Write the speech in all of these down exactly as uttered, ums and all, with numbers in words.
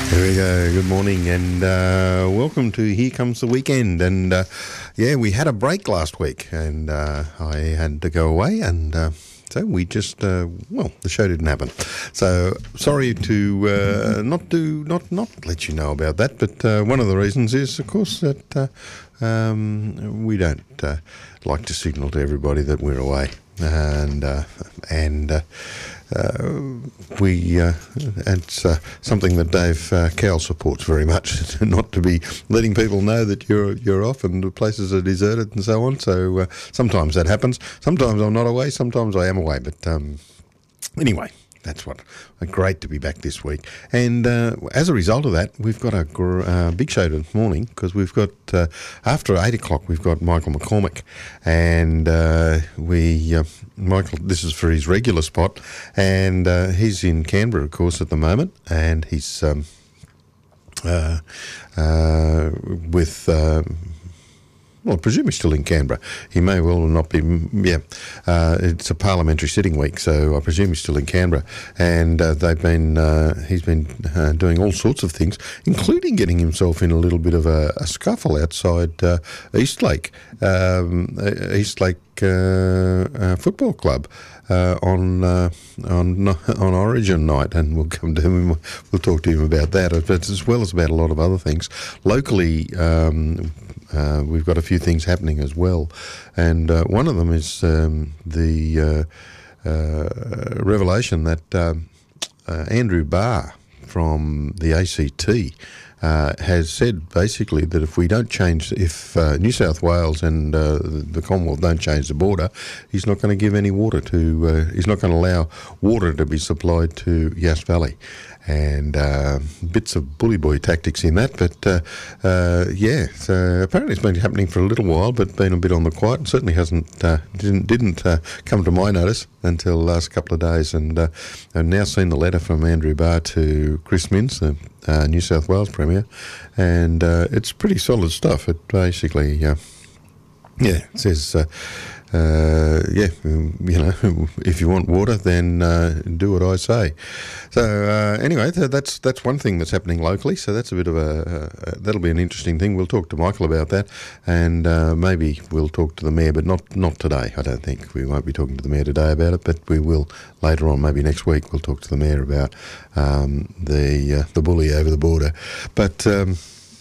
There we go. Good morning and uh, welcome to Here Comes the Weekend. And uh, yeah, we had a break last week and uh, I had to go away and uh, so we just, uh, well, the show didn't happen. So sorry to uh, not do, not, not let you know about that. But uh, one of the reasons is, of course, that uh, um, we don't uh, like to signal to everybody that we're away. And, uh, and, uh, Uh, we uh, it's uh, something that Dave uh, Cowell supports very much, not to be letting people know that you're you're off and the places are deserted and so on. So uh, sometimes that happens. Sometimes I'm not away. Sometimes I am away. But um, anyway, that's what. Great to be back this week. And uh, as a result of that, we've got a gr- uh, big show this morning because we've got, uh, after eight o'clock, we've got Michael McCormack. And uh, we, uh, Michael, this is for his regular spot. And uh, he's in Canberra, of course, at the moment. And he's um, uh, uh, with... Uh, Well, I presume he's still in Canberra. He may well not be, yeah. Uh, it's a parliamentary sitting week, so I presume he's still in Canberra. And uh, they've been, uh, he's been uh, doing all sorts of things, including getting himself in a little bit of a, a scuffle outside uh, Eastlake, um, Eastlake uh, uh, Football Club. Uh, on uh, on on Origin night, and we'll come to him. We'll talk to him about that, but as well as about a lot of other things locally. Um, uh, we've got a few things happening as well, and uh, one of them is um, the uh, uh, revelation that uh, uh, Andrew Barr from the A C T. Uh, has said basically that if we don't change, if uh, New South Wales and uh, the Commonwealth don't change the border, he's not going to give any water to, uh, he's not going to allow water to be supplied to Yass Valley. And uh, bits of bully boy tactics in that, but uh, uh, yeah. So apparently it's been happening for a little while, but been a bit on the quiet. And certainly hasn't uh, didn't didn't uh, come to my notice until the last couple of days. And uh, I've now seen the letter from Andrew Barr to Chris Minns, the uh, New South Wales Premier, and uh, it's pretty solid stuff. It basically, uh, yeah, it says. Uh, Uh, yeah, you know, if you want water, then uh, do what I say. So uh, anyway, th- that's that's one thing that's happening locally. So that's a bit of a uh, that'll be an interesting thing. We'll talk to Michael about that, and uh, maybe we'll talk to the mayor, but not not today. I don't think we won't be talking to the mayor today about it, but we will later on. Maybe next week we'll talk to the mayor about um, the uh, the bully over the border. But um,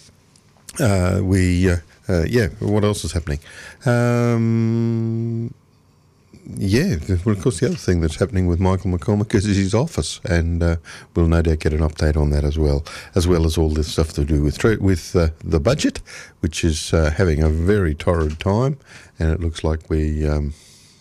uh, we. Uh, Uh, yeah, what else is happening? Um, yeah, well, of course, the other thing that's happening with Michael McCormack is his office, and uh, we'll no doubt get an update on that as well, as well as all this stuff to do with with uh, the budget, which is uh, having a very torrid time, and it looks like we... Um,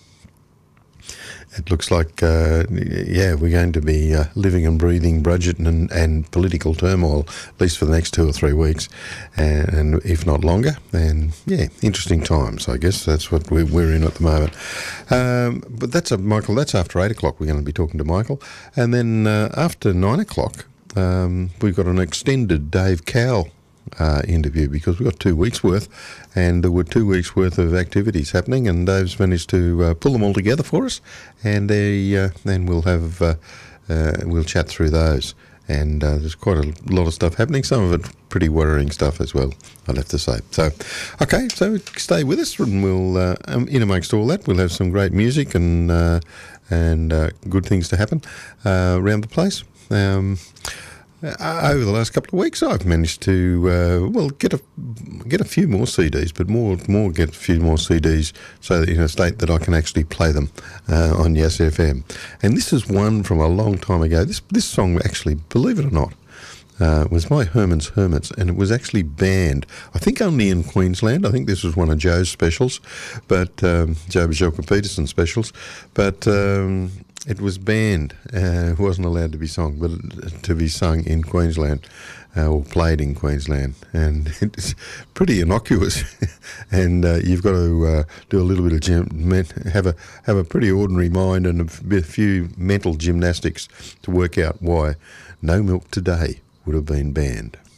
It looks like, uh, yeah, we're going to be uh, living and breathing budget and, and political turmoil, at least for the next two or three weeks, and, and if not longer. And, yeah, interesting times, I guess. That's what we're, we're in at the moment. Um, but that's, a, Michael, that's after eight o'clock we're going to be talking to Michael. And then uh, after nine o'clock, um, we've got an extended Dave Cowell Uh, interview because we've got two weeks worth, and there were two weeks worth of activities happening, and Dave's managed to uh, pull them all together for us, and they, uh, then we'll have uh, uh, we'll chat through those. And uh, there's quite a lot of stuff happening. Some of it pretty worrying stuff as well, I'd have to say. So, okay, so stay with us, and we'll uh, um, in amongst all that, we'll have some great music and uh, and uh, good things to happen uh, around the place. Um, Uh, over the last couple of weeks, I've managed to uh, well get a get a few more C Ds, but more more get a few more C Ds so that in a state that I can actually play them uh, on Yass F M. And this is one from a long time ago. This this song actually, believe it or not, uh, was by Herman's Hermits, and it was actually banned. I think only in Queensland. I think this was one of Joe's specials, but um, Joe Bajelka Peterson specials, but. Um, It was banned. Uh, it wasn't allowed to be sung, but to be sung in Queensland uh, or played in Queensland, and it's pretty innocuous. and uh, you've got to uh, do a little bit of gym, have a have a pretty ordinary mind and a, bit, a few mental gymnastics to work out why No Milk Today would have been banned.